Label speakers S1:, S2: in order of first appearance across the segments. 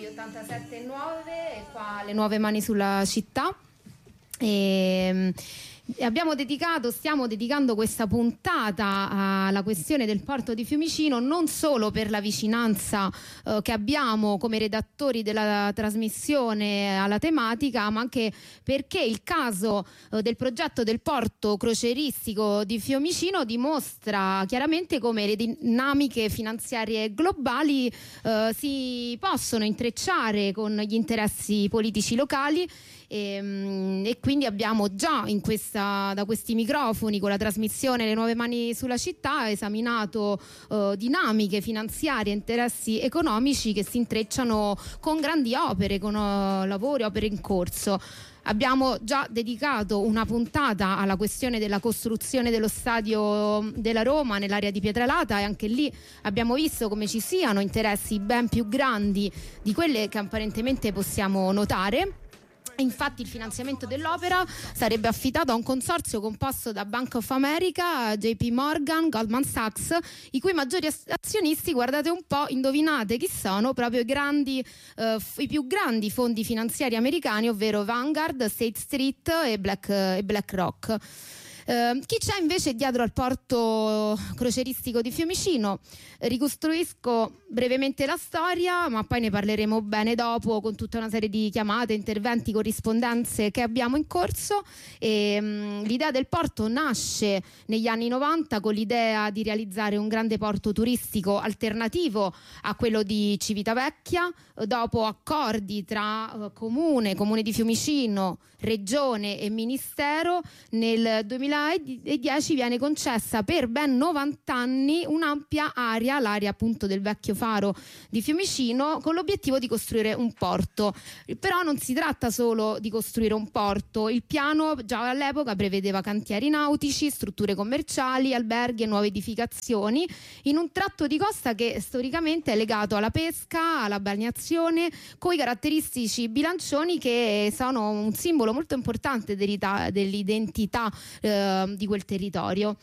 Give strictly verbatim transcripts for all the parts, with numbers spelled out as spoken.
S1: ottantasette e nove, qua le nuove mani sulla città. E abbiamo dedicato, stiamo dedicando questa puntata alla questione del porto di Fiumicino, non solo per la vicinanza eh, che abbiamo come redattori della trasmissione alla tematica, ma anche perché il caso eh, del progetto del porto croceristico di Fiumicino dimostra chiaramente come le dinamiche finanziarie globali eh, si possono intrecciare con gli interessi politici locali. E, e quindi abbiamo già in questa, da questi microfoni, con la trasmissione Le Nuove Mani sulla Città, esaminato uh, dinamiche finanziarie, interessi economici che si intrecciano con grandi opere, con uh, lavori, opere in corso. Abbiamo già dedicato una puntata alla questione della costruzione dello stadio della Roma nell'area di Pietralata, e anche lì abbiamo visto come ci siano interessi ben più grandi di quelle che apparentemente possiamo notare. Infatti il finanziamento dell'opera sarebbe affidato a un consorzio composto da Bank of America, J P Morgan, Goldman Sachs, i cui maggiori azionisti, guardate un po', indovinate chi sono, proprio i grandi, eh, i più grandi fondi finanziari americani, ovvero Vanguard, State Street e, Black, e BlackRock. Uh, chi c'è invece dietro al porto croceristico di Fiumicino? Ricostruisco brevemente la storia, ma poi ne parleremo bene dopo, con tutta una serie di chiamate, interventi, corrispondenze che abbiamo in corso. E, um, l'idea del porto nasce negli anni novanta con l'idea di realizzare un grande porto turistico alternativo a quello di Civitavecchia. Dopo accordi tra uh, comune, comune di Fiumicino, regione e ministero, nel duemiladieci viene concessa per ben novanta anni un'ampia area, l'area appunto del vecchio faro di Fiumicino, con l'obiettivo di costruire un porto. Però non si tratta solo di costruire un porto, il piano già all'epoca prevedeva cantieri nautici, strutture commerciali, alberghi e nuove edificazioni in un tratto di costa che storicamente è legato alla pesca, alla balneazione, con i caratteristici bilancioni che sono un simbolo molto importante dell'identità eh, di quel territorio.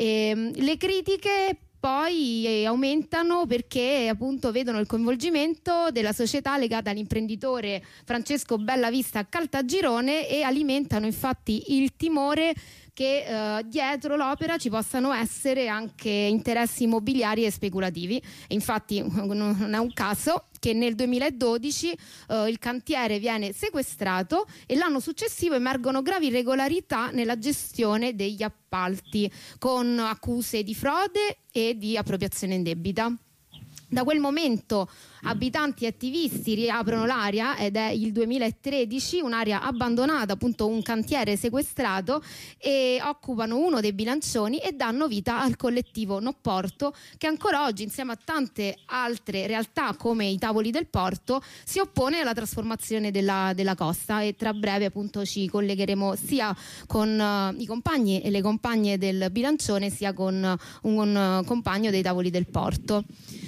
S1: E, le critiche poi aumentano perché appunto vedono il coinvolgimento della società legata all'imprenditore Francesco Bellavista Caltagirone, e alimentano infatti il timore che eh, dietro l'opera ci possano essere anche interessi immobiliari e speculativi. E infatti non è un caso che nel duemiladodici eh, il cantiere viene sequestrato e l'anno successivo emergono gravi irregolarità nella gestione degli appalti, con accuse di frode e di appropriazione indebita. Da quel momento abitanti e attivisti riaprono l'area, ed è il duemilatredici, un'area abbandonata, appunto un cantiere sequestrato, e occupano uno dei bilancioni e danno vita al collettivo No Porto, che ancora oggi, insieme a tante altre realtà come i tavoli del porto, si oppone alla trasformazione della, della costa. E tra breve appunto ci collegheremo sia con uh, i compagni e le compagne del bilancione, sia con uh, un uh, compagno dei tavoli del porto.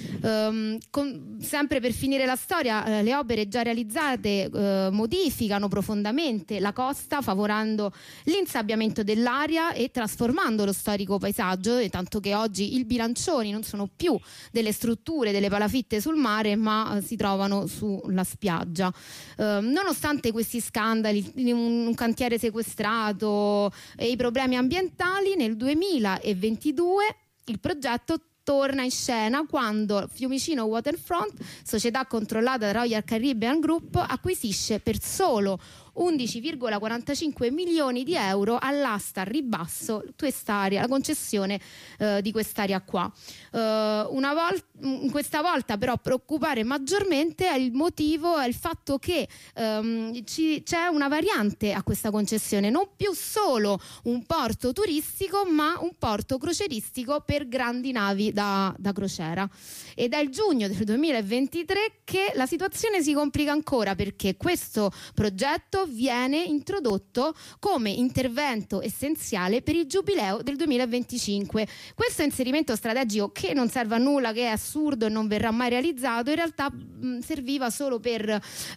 S1: Um, con, sempre per finire la storia, eh, le opere già realizzate eh, modificano profondamente la costa, favorendo l'insabbiamento dell'area e trasformando lo storico paesaggio, e tanto che oggi i bilancioni non sono più delle strutture, delle palafitte sul mare, ma eh, si trovano sulla spiaggia. Eh, nonostante questi scandali, un, un cantiere sequestrato e i problemi ambientali, nel duemilaventidue il progetto torna in scena quando Fiumicino Waterfront, società controllata da Royal Caribbean Group, acquisisce per solo undici virgola quarantacinque milioni di euro all'asta al ribasso quest'area, la concessione eh, di quest'area qua. Uh, una volta, questa volta però a preoccupare maggiormente è il motivo, è il fatto che um, ci, c'è una variante a questa concessione, non più solo un porto turistico ma un porto croceristico per grandi navi da, da crociera. Ed è il giugno del duemilaventitré che la situazione si complica ancora, perché questo progetto viene introdotto come intervento essenziale per il giubileo del duemilaventicinque. Questo inserimento strategico, che non serve a nulla, che è assurdo e non verrà mai realizzato, in realtà mh, serviva solo per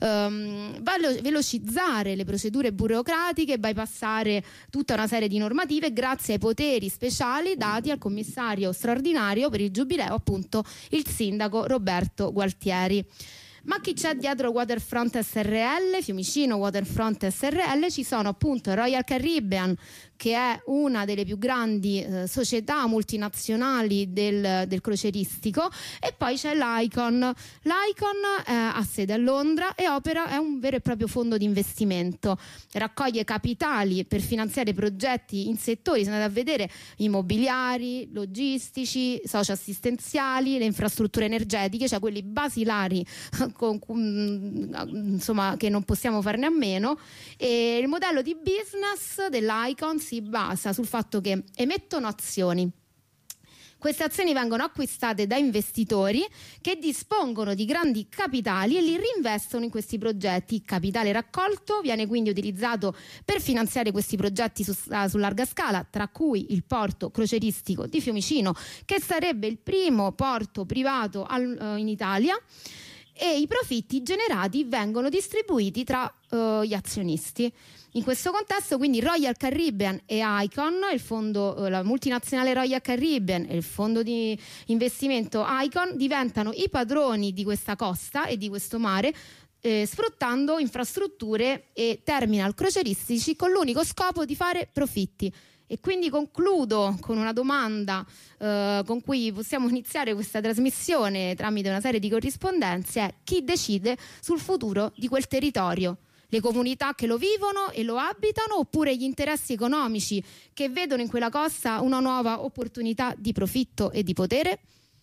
S1: um, velocizzare le procedure burocratiche, bypassare tutta una serie di normative grazie ai poteri speciali dati al commissario straordinario per il giubileo, appunto il sindaco Roberto Gualtieri. Ma chi c'è dietro Waterfront S R L, Fiumicino Waterfront S R L? Ci sono appunto Royal Caribbean, che è una delle più grandi eh, società multinazionali del, del croceristico, e poi c'è l'Icon. L'Icon eh, ha sede a Londra e opera, è un vero e proprio fondo di investimento, raccoglie capitali per finanziare progetti in settori, se andate a vedere, immobiliari, logistici, socio-assistenziali, le infrastrutture energetiche, cioè quelli basilari con, insomma, che non possiamo farne a meno. E il modello di business dell'Icon si basa sul fatto che emettono azioni. Queste azioni vengono acquistate da investitori che dispongono di grandi capitali e li reinvestono in questi progetti. Il capitale raccolto viene quindi utilizzato per finanziare questi progetti su, su larga scala, tra cui il porto croceristico di Fiumicino, che sarebbe il primo porto privato al, uh, in Italia, e i profitti generati vengono distribuiti tra uh, gli azionisti. In questo contesto, quindi, Royal Caribbean e Icon, il fondo, la multinazionale Royal Caribbean e il fondo di investimento Icon, diventano i padroni di questa costa e di questo mare, eh, sfruttando infrastrutture e terminal croceristici con l'unico scopo di fare profitti. E quindi concludo con una domanda eh, con cui possiamo iniziare questa trasmissione tramite una serie di corrispondenze: è: chi decide sul futuro di quel territorio? Le comunità che lo vivono e lo abitano, oppure gli interessi economici che vedono in quella costa una nuova opportunità di profitto e di potere?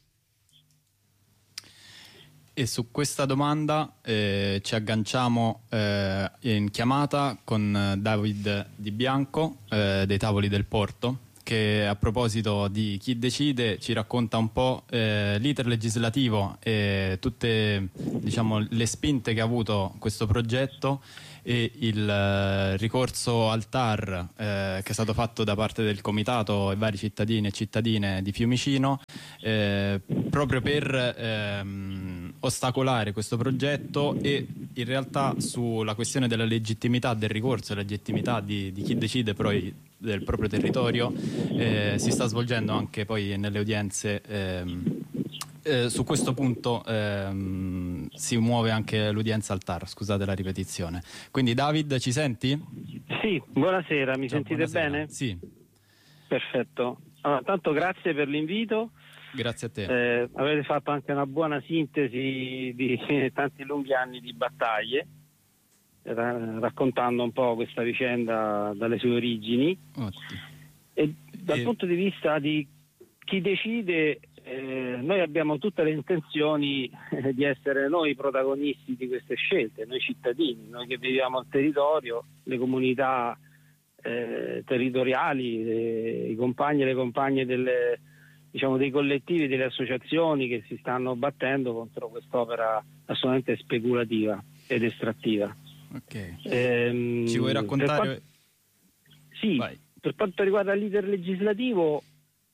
S2: E su questa domanda eh, ci agganciamo eh, in chiamata con David Di Bianco eh, dei Tavoli del Porto, che a proposito di chi decide ci racconta un po' eh, l'iter legislativo e tutte, diciamo, le spinte che ha avuto questo progetto e il eh, ricorso al T A R eh, che è stato fatto da parte del comitato e vari cittadini e cittadine di Fiumicino eh, proprio per ehm, ostacolare questo progetto, e in realtà sulla questione della legittimità del ricorso e la legittimità di, di chi decide poi del proprio territorio eh, si sta svolgendo anche poi nelle udienze. ehm, Eh, su questo punto ehm, si muove anche l'udienza al T A R, scusate la ripetizione. Quindi David, ci senti?
S3: Sì, buonasera, mi
S2: Ciao,
S3: sentite
S2: buonasera.
S3: bene?
S2: Sì.
S3: Perfetto. Allora, tanto grazie per l'invito.
S2: Grazie a te.
S3: Eh, avete fatto anche una buona sintesi di tanti lunghi anni di battaglie, ra- raccontando un po' questa vicenda dalle sue origini.
S2: Ottimo.
S3: E dal
S2: E...
S3: punto di vista di chi decide, Eh, noi abbiamo tutte le intenzioni eh, di essere noi i protagonisti di queste scelte, noi cittadini, noi che viviamo al territorio, le comunità eh, territoriali, le, i compagni e le compagne delle, diciamo, dei collettivi, delle associazioni che si stanno battendo contro quest'opera assolutamente speculativa ed estrattiva.
S2: Ok.
S3: Ehm,
S2: Ci vuoi raccontare?
S3: Per quanto, sì,
S2: Vai.
S3: Per quanto riguarda l'iter legislativo,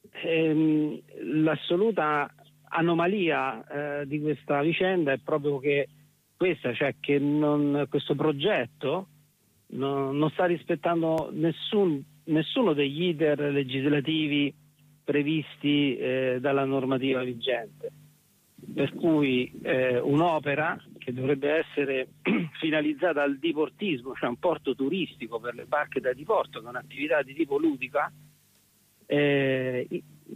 S3: Ehm, l'assoluta anomalia eh, di questa vicenda è proprio che questa, cioè che non, questo progetto non, non sta rispettando nessun, nessuno degli iter legislativi previsti eh, dalla normativa vigente, per cui eh, un'opera che dovrebbe essere finalizzata al diportismo, cioè un porto turistico per le barche da diporto, che è un'attività di tipo ludica, Eh,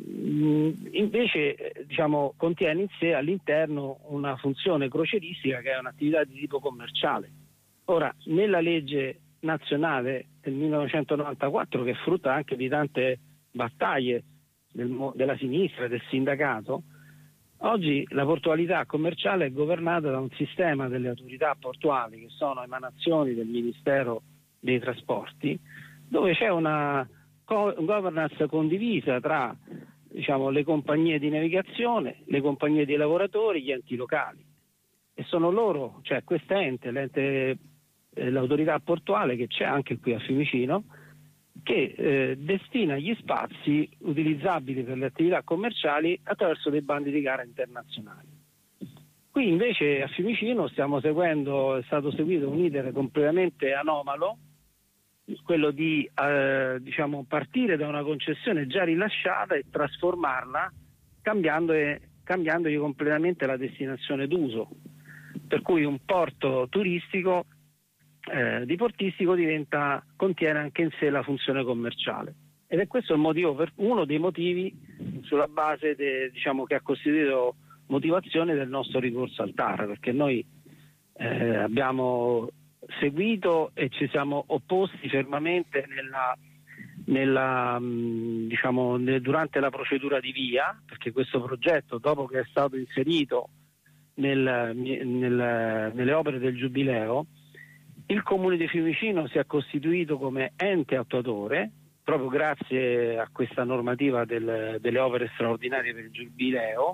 S3: invece diciamo contiene in sé all'interno una funzione croceristica che è un'attività di tipo commerciale. Ora, nella legge nazionale del millenovecentonovantaquattro, che è frutto anche di tante battaglie del, della sinistra e del sindacato, oggi la portualità commerciale è governata da un sistema delle autorità portuali che sono emanazioni del Ministero dei Trasporti, dove c'è una governance condivisa tra, diciamo, le compagnie di navigazione, le compagnie di lavoratori, gli enti locali, e sono loro, cioè quest'ente, l'ente, eh, l'autorità portuale che c'è anche qui a Fiumicino, che eh, destina gli spazi utilizzabili per le attività commerciali attraverso dei bandi di gara internazionali. Qui invece a Fiumicino stiamo seguendo, è stato seguito un iter completamente anomalo, quello di eh, diciamo partire da una concessione già rilasciata e trasformarla cambiando cambiandogli completamente la destinazione d'uso. per cui un porto turistico eh, diportistico diventa, contiene anche in sé la funzione commerciale, ed è questo il motivo, per, uno dei motivi sulla base de, diciamo, che ha costituito motivazione del nostro ricorso al T A R, perché noi eh, abbiamo seguito e ci siamo opposti fermamente nella, nella, mh, diciamo, ne, durante la procedura di via, perché questo progetto, dopo che è stato inserito nel, nel, nelle opere del Giubileo, il Comune di Fiumicino si è costituito come ente attuatore proprio grazie a questa normativa del, delle opere straordinarie per il Giubileo,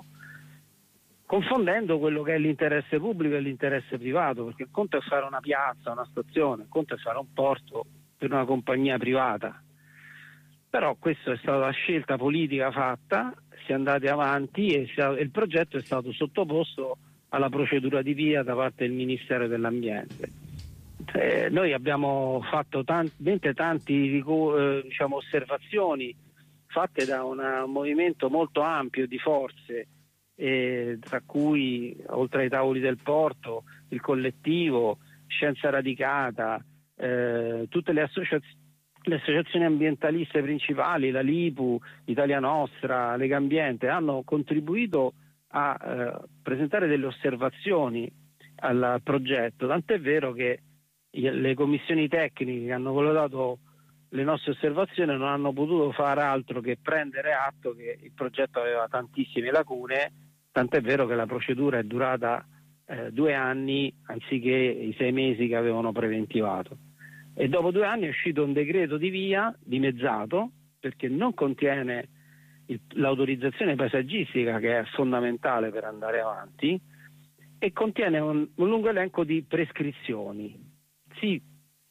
S3: confondendo quello che è l'interesse pubblico e l'interesse privato, perché il conto è fare una piazza, una stazione, il conto è fare un porto per una compagnia privata. Però questa è stata la scelta politica fatta, si è andati avanti e il progetto è stato sottoposto alla procedura di via da parte del Ministero dell'Ambiente. Eh, noi abbiamo fatto talmente tanti eh, diciamo, osservazioni fatte da una, un movimento molto ampio di forze, eh, tra cui oltre ai tavoli del porto, il collettivo, Scienza Radicata, eh, tutte le, associa- le associazioni ambientaliste principali, la Lipu, Italia Nostra, Legambiente, hanno contribuito a eh, presentare delle osservazioni al progetto, tant'è vero che le commissioni tecniche che hanno valutato le nostre osservazioni non hanno potuto fare altro che prendere atto che il progetto aveva tantissime lacune, tant'è vero che la procedura è durata eh, due anni anziché i sei mesi che avevano preventivato, e dopo due anni è uscito un decreto di via dimezzato perché non contiene il, l'autorizzazione paesaggistica, che è fondamentale per andare avanti, e contiene un, un lungo elenco di prescrizioni. Sì,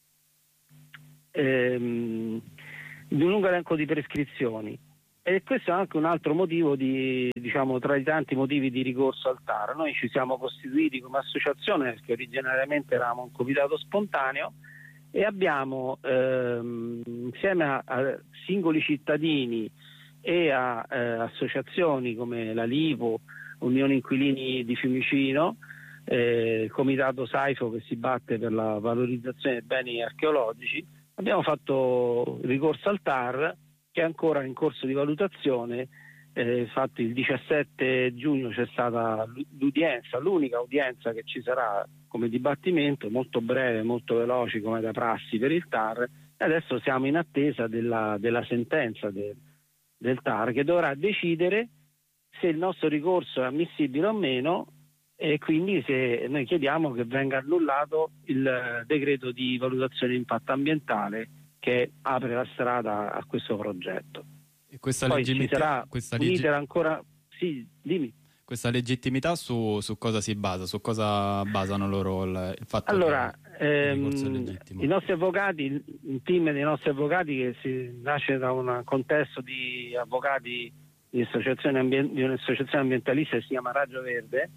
S3: ehm, di un lungo elenco di prescrizioni, e questo è anche un altro motivo di, diciamo, tra i tanti motivi di ricorso al T A R. Noi ci siamo costituiti come associazione perché originariamente eravamo un comitato spontaneo e abbiamo ehm, insieme a, a singoli cittadini e a eh, associazioni come la Lipo, Unione Inquilini di Fiumicino, Eh, il comitato Saifo che si batte per la valorizzazione dei beni archeologici, abbiamo fatto ricorso al T A R, che è ancora in corso di valutazione. Eh, infatti il diciassette giugno c'è stata l'udienza, l'unica udienza che ci sarà come dibattimento, molto breve, molto veloce come da prassi per il T A R, e adesso siamo in attesa della, della sentenza del, del T A R, che dovrà decidere se il nostro ricorso è ammissibile o meno, e quindi se noi chiediamo che venga annullato il decreto di valutazione di impatto ambientale che apre la strada a questo progetto.
S2: E questa
S3: Poi
S2: legittimità,
S3: ci sarà
S2: questa
S3: un
S2: leggi-
S3: iter ancora. Sì, dimmi.
S2: Questa legittimità su, su cosa si basa? Su cosa basano loro il, il fatto
S3: allora,
S2: che il
S3: ehm,
S2: ricorso è legittimo?
S3: I nostri avvocati, un team dei nostri avvocati che si nasce da un contesto di avvocati di, associazione ambien- di un'associazione ambientalista che si chiama Raggio Verde,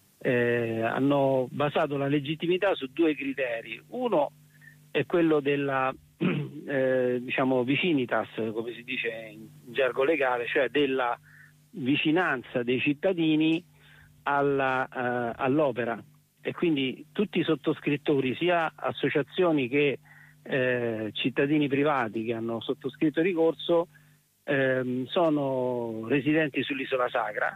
S3: Eh, hanno basato la legittimità su due criteri. Uno è quello della eh, diciamo vicinitas, come si dice in gergo legale, cioè della vicinanza dei cittadini alla, eh, all'opera, e quindi tutti i sottoscrittori, sia associazioni che eh, cittadini privati che hanno sottoscritto il ricorso, eh, sono residenti sull'Isola Sacra,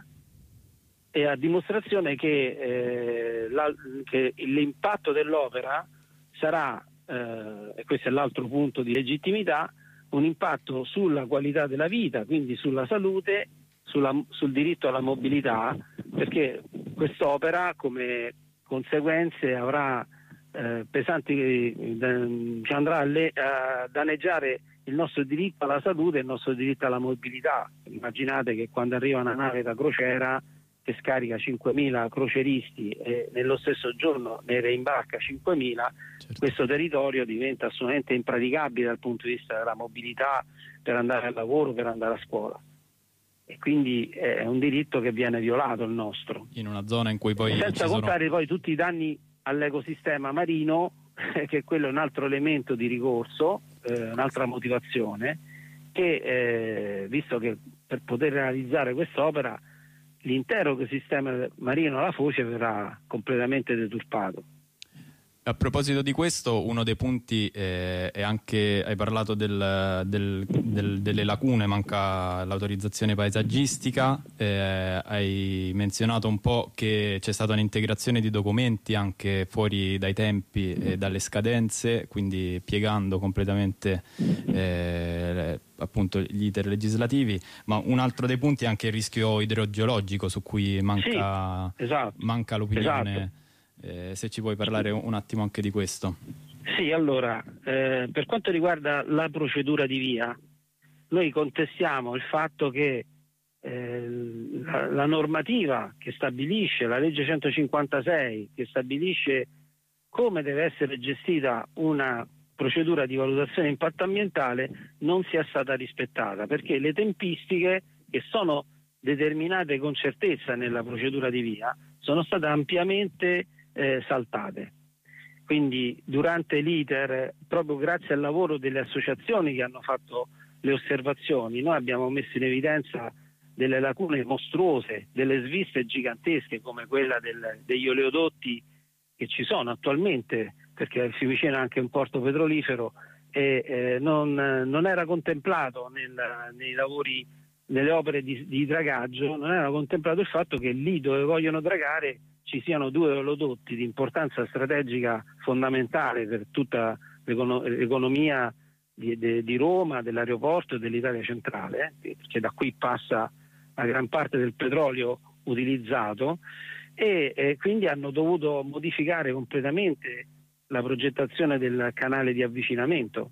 S3: e a dimostrazione che, eh, la, che l'impatto dell'opera sarà, eh, e questo è l'altro punto di legittimità, un impatto sulla qualità della vita, quindi sulla salute, sulla, sul diritto alla mobilità, perché quest'opera come conseguenze avrà eh, pesanti, eh, ci andrà a, le, a danneggiare il nostro diritto alla salute e il nostro diritto alla mobilità. Immaginate che quando arriva una nave da crociera che scarica cinquemila croceristi e nello stesso giorno ne reimbarca cinquemila, certo, questo territorio diventa assolutamente impraticabile dal punto di vista della mobilità per andare al lavoro, per andare a scuola, e quindi è un diritto che viene violato il nostro.
S2: In una zona in cui poi
S3: senza
S2: ci
S3: contare
S2: sono...
S3: poi tutti i danni all'ecosistema marino, che quello è un altro elemento di ricorso, eh, un'altra motivazione, che eh, visto che per poter realizzare quest'opera l'intero ecosistema marino alla foce verrà completamente deturpato.
S2: A proposito di questo, uno dei punti eh, è anche, hai parlato del, del, del, delle lacune, manca l'autorizzazione paesaggistica, eh, hai menzionato un po' che c'è stata un'integrazione di documenti anche fuori dai tempi e dalle scadenze, quindi piegando completamente eh, appunto gli iter legislativi, ma un altro dei punti è anche il rischio idrogeologico su cui manca,
S3: sì, esatto,
S2: manca l'opinione.
S3: Esatto.
S2: Eh, se ci puoi parlare un attimo anche di questo.
S3: Sì, allora, eh, per quanto riguarda la procedura di via, noi contestiamo il fatto che eh, la, la normativa che stabilisce, la legge centocinquantasei, che stabilisce come deve essere gestita una procedura di valutazione impatto ambientale, non sia stata rispettata, perché le tempistiche che sono determinate con certezza nella procedura di via sono state ampiamente Eh, saltate. Quindi durante l'iter, proprio grazie al lavoro delle associazioni che hanno fatto le osservazioni, noi abbiamo messo in evidenza delle lacune mostruose, delle sviste gigantesche come quella del, degli oleodotti che ci sono attualmente, perché il Fiumicino è anche un porto petrolifero e eh, non, non era contemplato nel, nei lavori, nelle opere di, di dragaggio, non era contemplato il fatto che lì dove vogliono dragare ci siano due oleodotti di importanza strategica fondamentale per tutta l'econo- l'economia di, de, di Roma, dell'aeroporto e dell'Italia centrale, eh, perché da qui passa la gran parte del petrolio utilizzato, e eh, quindi hanno dovuto modificare completamente la progettazione del canale di avvicinamento.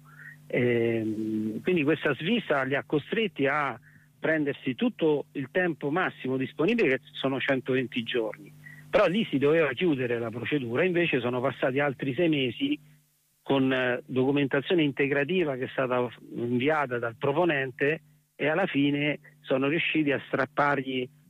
S3: Eh, quindi questa svista li ha costretti a prendersi tutto il tempo massimo disponibile, che sono centoventi giorni. Però lì si doveva chiudere la procedura, invece sono passati altri sei mesi con eh, documentazione integrativa che è stata inviata dal proponente, e alla fine sono riusciti a strappargli